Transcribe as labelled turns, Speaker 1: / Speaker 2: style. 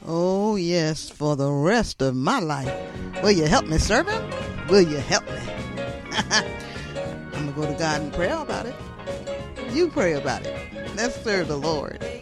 Speaker 1: Oh, yes, for the rest of my life. Will you help me, servant? Will you help me? I'm going to go to God in prayer about it. You pray about it. Let's serve the Lord.